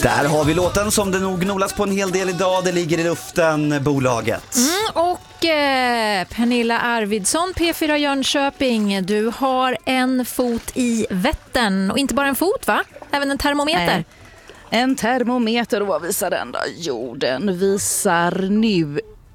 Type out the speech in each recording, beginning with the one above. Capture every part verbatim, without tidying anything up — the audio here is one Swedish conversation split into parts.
Där har vi låten som det nog gnolas på en hel del idag. Det ligger i luften, bolaget. Mm, och eh, Pernilla Arvidsson, P fyra Jönköping. Du har en fot i Vättern. Och inte bara en fot, va? Även en termometer. Nej. En termometer, och vad visar den då? Jo, den visar nu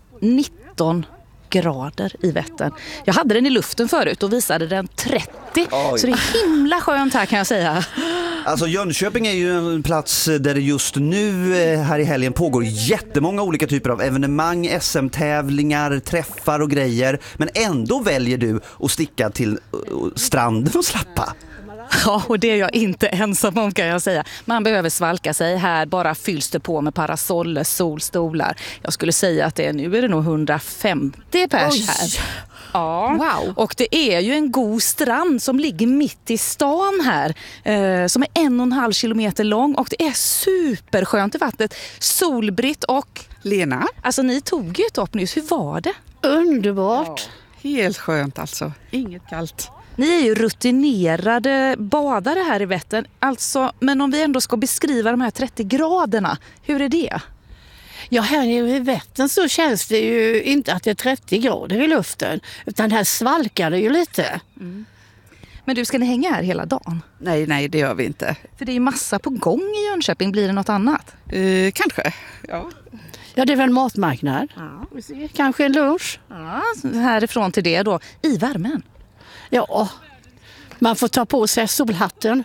nitton grader i Vättern. Jag hade den i luften förut och visade den trettio. Oj. Så det är himla skönt här, kan jag säga. Alltså Jönköping är ju en plats där det just nu här i helgen pågår jättemånga olika typer av evenemang, S M-tävlingar, träffar och grejer. Men ändå väljer du att sticka till stranden och slappa. Ja, och det är jag inte ensam om, kan jag säga. Man behöver svalka sig. Här bara fylls det på med parasoller, solstolar. Jag skulle säga att det är, nu är det nog hundrafemtio pers Oj. här. Ja, wow. Och det är ju en god strand som ligger mitt i stan här. Eh, som är en och en halv kilometer lång. Och det är superskönt i vattnet. Solbritt och Lena. Alltså ni tog ju ett upp nyss. Hur var det? Underbart. Ja, helt skönt alltså. Inget kallt. Ni är ju rutinerade badare här i Vättern. Alltså, men om vi ändå ska beskriva de här trettio graderna, hur är det? Ja, här i Vättern så känns det ju inte att det är trettio grader i luften. Utan här svalkar det ju lite. Mm. Men du, ska ni hänga här hela dagen? Nej, nej, det gör vi inte. För det är ju massa på gång i Jönköping. Blir det något annat? Eh, kanske, ja. Ja, det är väl en matmarknad. Ja. Kanske en lunch. Ja, härifrån till det då, i värmen. Ja, man får ta på sig solhatten.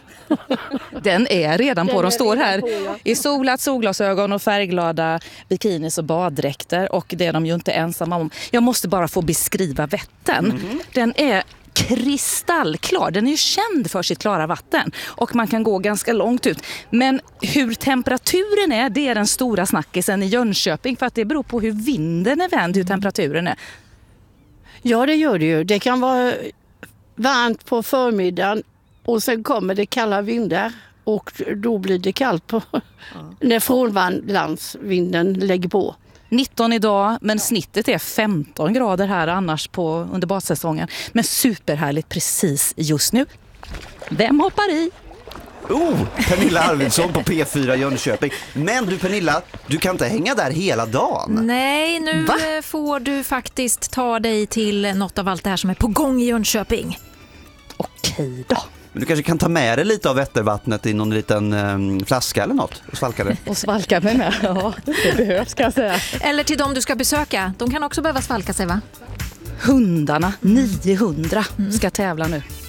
Den är redan på. Den De står här på, ja. i solat, solglasögon och färgglada bikinis och baddräkter. Och det är de ju inte ensamma om. Jag måste bara få beskriva Vättern. Mm. Den är kristallklar. Den är ju känd för sitt klara vatten. Och man kan gå ganska långt ut. Men hur temperaturen är, det är den stora snackisen i Jönköping. För att det beror på hur vinden är vänd, hur temperaturen är. Ja, det gör det ju. Det kan vara varmt på förmiddagen och sen kommer det kalla vindar och då blir det kallt på ja. när frånlandsvinden lägger på. nitton idag, men snittet är femton grader här annars på under badsäsongen. Men superhärligt precis just nu. Vem hoppar i? Oh, Pernilla Arvidsson på P fyra Jönköping. Men du Pernilla, du kan inte hänga där hela dagen. Nej, nu Va? får du faktiskt ta dig till något av allt det här som är på gång i Jönköping. Okej då. Men du kanske kan ta med dig lite av Vättervattnet i någon liten um, flaska eller något och svalka det. Och svalka mig med, ja, det behövs kan jag säga. Eller till dem du ska besöka, de kan också behöva svalka sig, va? Hundarna, niohundra ska tävla nu.